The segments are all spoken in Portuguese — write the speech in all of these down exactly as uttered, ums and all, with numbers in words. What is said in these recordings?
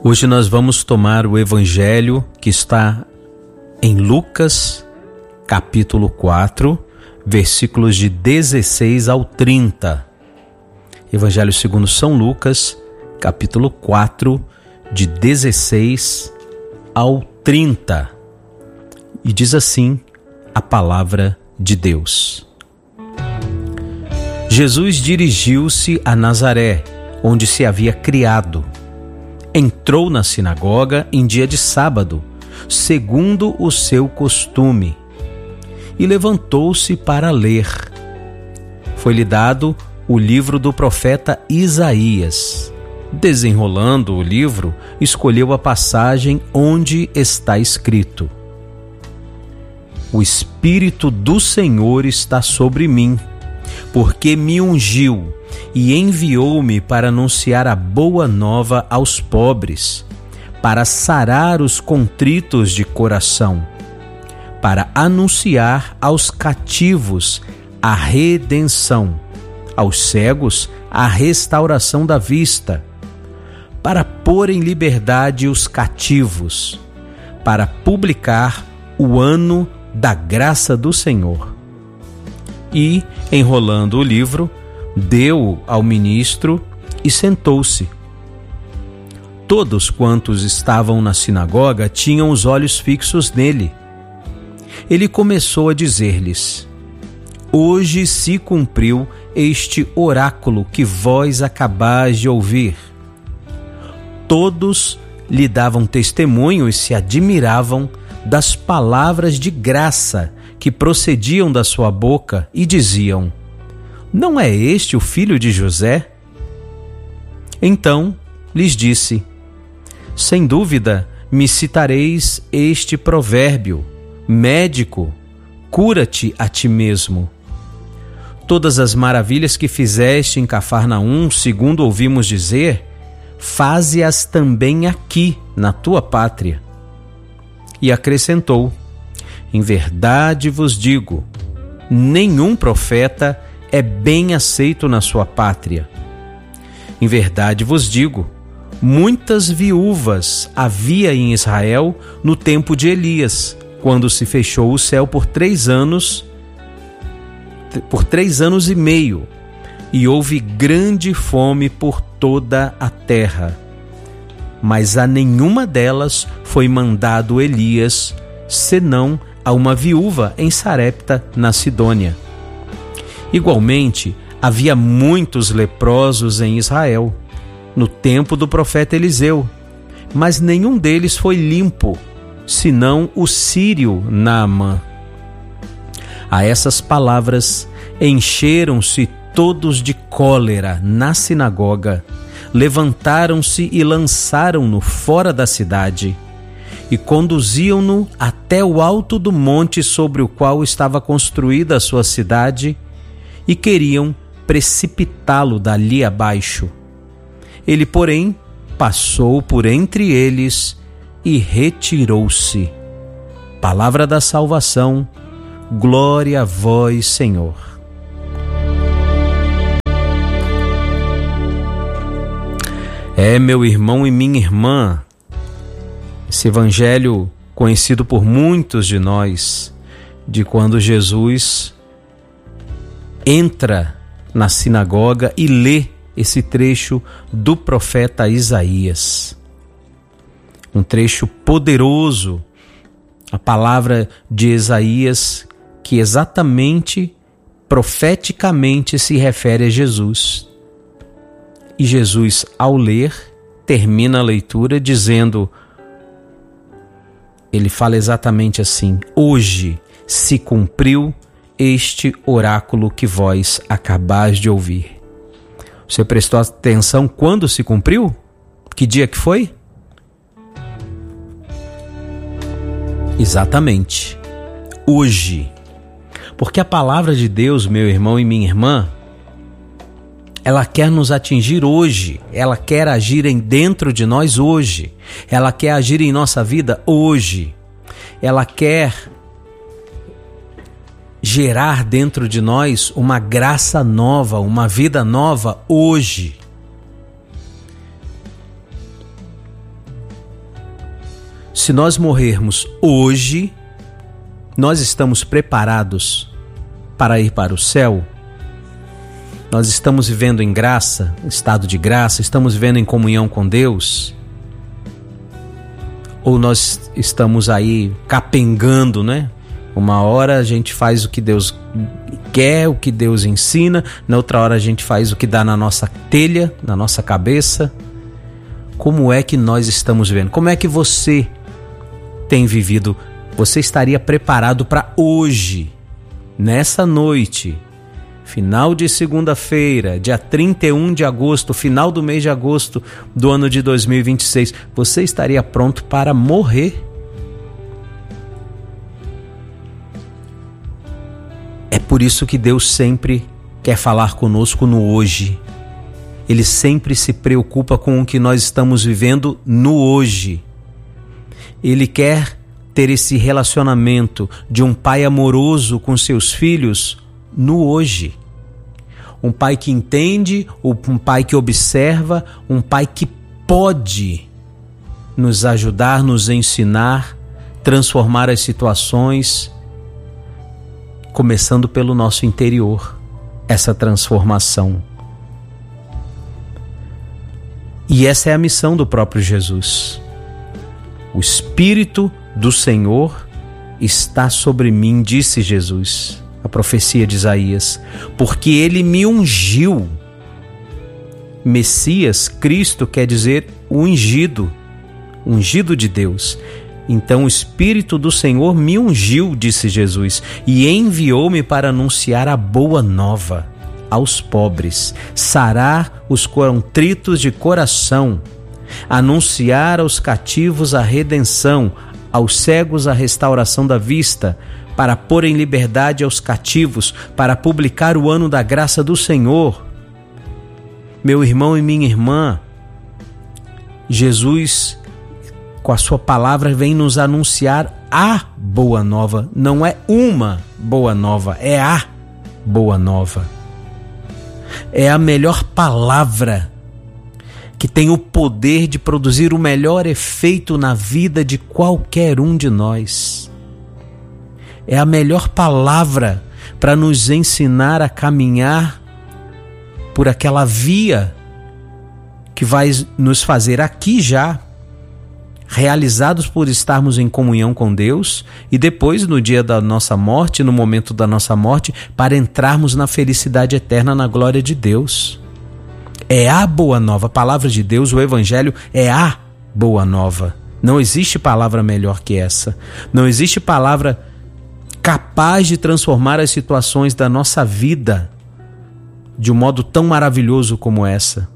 Hoje nós vamos tomar o Evangelho que está em Lucas, capítulo quatro, versículos de dezesseis ao trinta. Evangelho segundo São Lucas, capítulo quatro, de dezesseis ao trinta. E diz assim a palavra de Deus. Jesus dirigiu-se a Nazaré, onde se havia criado. Entrou na sinagoga em dia de sábado, segundo o seu costume, e levantou-se para ler. Foi-lhe dado o livro do profeta Isaías. Desenrolando o livro, escolheu a passagem onde está escrito: O Espírito do Senhor está sobre mim, porque me ungiu e enviou-me para anunciar a boa nova aos pobres, para sarar os contritos de coração, para anunciar aos cativos a redenção, aos cegos a restauração da vista, para pôr em liberdade os cativos, para publicar o ano da graça do Senhor. E, enrolando o livro, deu-o ao ministro e sentou-se. Todos quantos estavam na sinagoga tinham os olhos fixos nele. Ele começou a dizer-lhes: Hoje se cumpriu este oráculo que vós acabais de ouvir. Todos lhe davam testemunho e se admiravam das palavras de graça que procediam da sua boca e diziam: Não é este o filho de José? Então lhes disse: Sem dúvida me citareis este provérbio: Médico, cura-te a ti mesmo. Todas as maravilhas que fizeste em Cafarnaum, segundo ouvimos dizer, faze-as também aqui, na tua pátria. E acrescentou: Em verdade vos digo, nenhum profeta é bem aceito na sua pátria. Em verdade vos digo, muitas viúvas havia em Israel no tempo de Elias, quando se fechou o céu por três anos, por três anos e meio, e houve grande fome por toda a terra. Mas a nenhuma delas foi mandado Elias, senão a uma viúva em Sarepta, na Sidônia. Igualmente, havia muitos leprosos em Israel, no tempo do profeta Eliseu, mas nenhum deles foi limpo, senão o sírio Naamã. A essas palavras, encheram-se todos de cólera na sinagoga, levantaram-se e lançaram-no fora da cidade, e conduziam-no até o alto do monte sobre o qual estava construída a sua cidade, e queriam precipitá-lo dali abaixo. Ele, porém, passou por entre eles e retirou-se. Palavra da salvação, glória a vós, Senhor. É, meu irmão e minha irmã, esse evangelho conhecido por muitos de nós, de quando Jesus entra na sinagoga e lê esse trecho do profeta Isaías. Um trecho poderoso, a palavra de Isaías que exatamente, profeticamente se refere a Jesus. E Jesus, ao ler, termina a leitura dizendo, ele fala exatamente assim: Hoje se cumpriu este oráculo que vós acabais de ouvir. Você prestou atenção quando se cumpriu? Que dia que foi? Exatamente, hoje. Porque a palavra de Deus, meu irmão e minha irmã, ela quer nos atingir hoje, ela quer agir em dentro de nós hoje, ela quer agir em nossa vida hoje, ela quer gerar dentro de nós uma graça nova, uma vida nova hoje. se nós morrermos hoje, nós estamos preparados para ir para o céu? Nós estamos vivendo em graça, estado de graça, estamos vivendo em comunhão com Deus? Ou nós estamos aí capengando, né? Uma hora a gente faz o que Deus quer, o que Deus ensina, na outra hora a gente faz o que dá na nossa telha, na nossa cabeça. Como é que nós estamos vivendo? Como é que você tem vivido? Você estaria preparado para hoje, nessa noite, final de segunda-feira, dia trinta e um de agosto, final do mês de agosto do ano de dois mil e vinte e seis, você estaria pronto para morrer? É por isso que Deus sempre quer falar conosco no hoje. Ele sempre se preocupa com o que nós estamos vivendo no hoje. Ele quer ter esse relacionamento de um pai amoroso com seus filhos no hoje. Um pai que entende, um pai que observa, um pai que pode nos ajudar, nos ensinar, transformar as situações, começando pelo nosso interior, essa transformação. E essa é a missão do próprio Jesus. O Espírito do Senhor está sobre mim, disse Jesus, a profecia de Isaías, porque Ele me ungiu. Messias, Cristo, quer dizer ungido, ungido de Deus. Então o Espírito do Senhor me ungiu, disse Jesus, e enviou-me para anunciar a boa nova aos pobres, sarar os contritos de coração, anunciar aos cativos a redenção, aos cegos a restauração da vista, para pôr em liberdade aos cativos, para publicar o ano da graça do Senhor. Meu irmão e minha irmã, Jesus, com a sua palavra, vem nos anunciar a boa nova. Não é uma boa nova, é a boa nova. É a melhor palavra que tem o poder de produzir o melhor efeito na vida de qualquer um de nós. É a melhor palavra para nos ensinar a caminhar por aquela via que vai nos fazer aqui já realizados por estarmos em comunhão com Deus, e depois no dia da nossa morte, no momento da nossa morte, para entrarmos na felicidade eterna, na glória de Deus. É a boa nova, a palavra de Deus, o Evangelho é a boa nova. Não existe palavra melhor que essa. Não existe palavra capaz de transformar as situações da nossa vida de um modo tão maravilhoso como essa.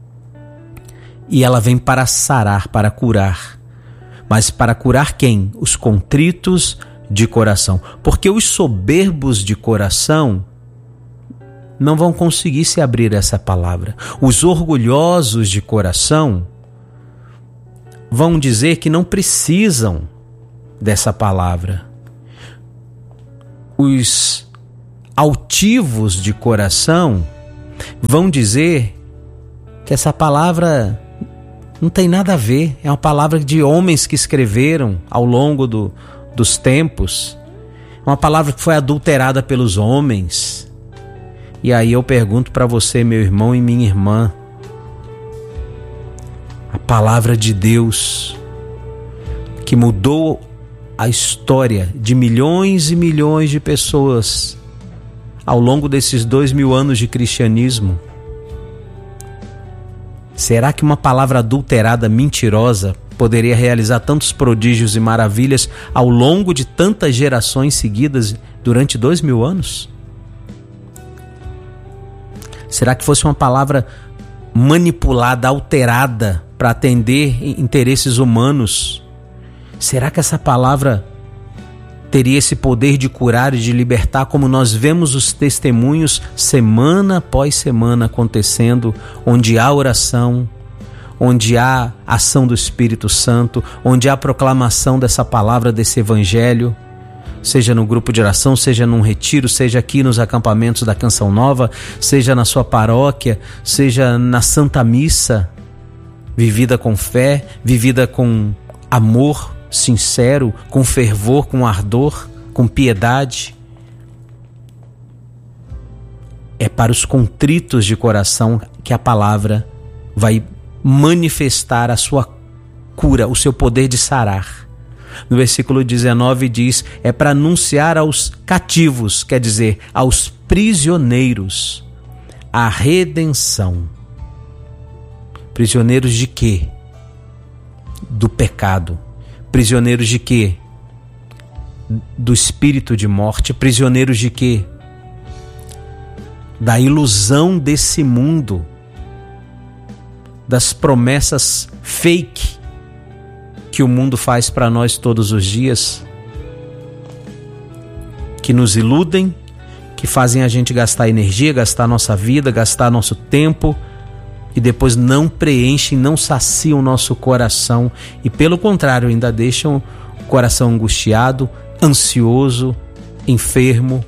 E ela vem para sarar, para curar. Mas para curar quem? Os contritos de coração. Porque os soberbos de coração não vão conseguir se abrir a essa palavra. Os orgulhosos de coração vão dizer que não precisam dessa palavra. Os altivos de coração vão dizer que essa palavra não tem nada a ver, é uma palavra de homens que escreveram ao longo do, dos tempos, uma palavra que foi adulterada pelos homens. E aí eu pergunto para você, meu irmão e minha irmã, a palavra de Deus que mudou a história de milhões e milhões de pessoas ao longo desses dois mil anos de cristianismo, será que uma palavra adulterada, mentirosa, poderia realizar tantos prodígios e maravilhas ao longo de tantas gerações seguidas durante dois mil anos? Será que fosse uma palavra manipulada, alterada para atender interesses humanos? Será que essa palavra teria esse poder de curar e de libertar, como nós vemos os testemunhos semana após semana acontecendo, onde há oração, onde há ação do Espírito Santo, onde há proclamação dessa palavra, desse evangelho, seja no grupo de oração, seja num retiro, seja aqui nos acampamentos da Canção Nova, seja na sua paróquia, seja na Santa Missa, vivida com fé, vivida com amor sincero, com fervor, com ardor, com piedade. É para os contritos de coração que a palavra vai manifestar a sua cura, o seu poder de sarar. No versículo dezenove diz, é para anunciar aos cativos, quer dizer, aos prisioneiros, a redenção. Prisioneiros de quê? Do pecado. Prisioneiros de quê? Do espírito de morte. Prisioneiros de quê? Da ilusão desse mundo, das promessas fake que o mundo faz para nós todos os dias, que nos iludem, que fazem a gente gastar energia, gastar nossa vida, gastar nosso tempo, e depois não preenchem, não saciam o nosso coração e, pelo contrário, ainda deixam o coração angustiado, ansioso, enfermo.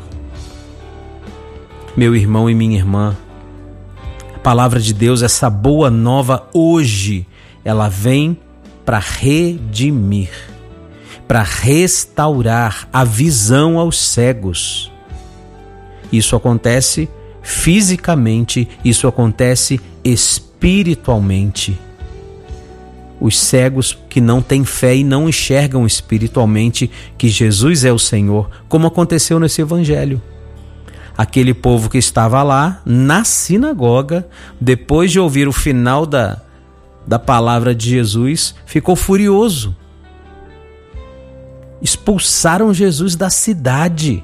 Meu irmão e minha irmã, a palavra de Deus, essa boa nova hoje, ela vem para redimir, para restaurar a visão aos cegos. Isso acontece fisicamente, isso acontece espiritualmente. Os cegos que não têm fé e não enxergam espiritualmente que Jesus é o Senhor, como aconteceu nesse evangelho. Aquele povo que estava lá na sinagoga, depois de ouvir o final da, da palavra de Jesus, ficou furioso. Expulsaram Jesus da cidade.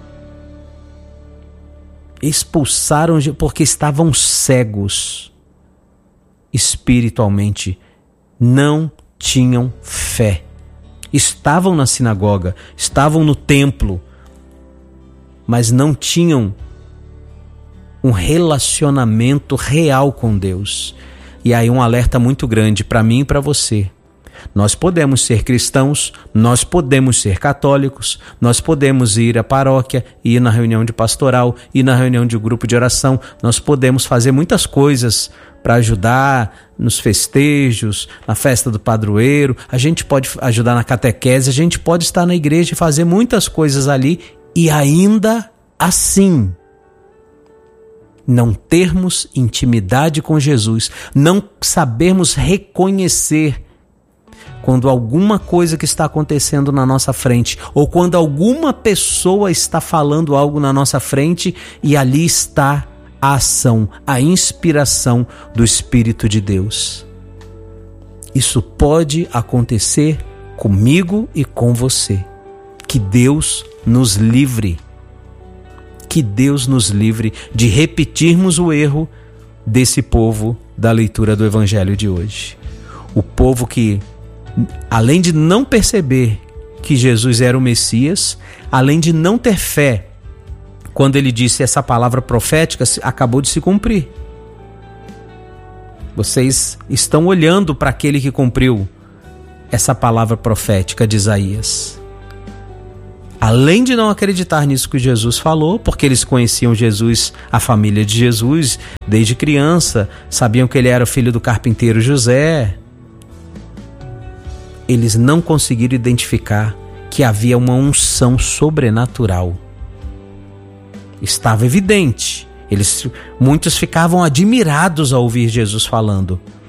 Expulsaram porque estavam cegos espiritualmente, não tinham fé. Estavam na sinagoga, estavam no templo, mas não tinham um relacionamento real com Deus. E aí um alerta muito grande para mim e para você. Nós podemos ser cristãos, nós podemos ser católicos, nós podemos ir à paróquia, ir na reunião de pastoral, ir na reunião de grupo de oração, nós podemos fazer muitas coisas para ajudar nos festejos, na festa do padroeiro, a gente pode ajudar na catequese, a gente pode estar na igreja e fazer muitas coisas ali e ainda assim não termos intimidade com Jesus, não sabermos reconhecer quando alguma coisa que está acontecendo na nossa frente, ou quando alguma pessoa está falando algo na nossa frente e ali está a ação, a inspiração do Espírito de Deus. Isso pode acontecer comigo e com você. Que Deus nos livre. Que Deus nos livre de repetirmos o erro desse povo da leitura do Evangelho de hoje. O povo que, além de não perceber que Jesus era o Messias, além de não ter fé, quando ele disse essa palavra profética, acabou de se cumprir. Vocês estão olhando para aquele que cumpriu essa palavra profética de Isaías. Além de não acreditar nisso que Jesus falou, porque eles conheciam Jesus, a família de Jesus, desde criança, sabiam que ele era o filho do carpinteiro José, eles não conseguiram identificar que havia uma unção sobrenatural. Estava evidente. Eles, muitos ficavam admirados ao ouvir Jesus falando.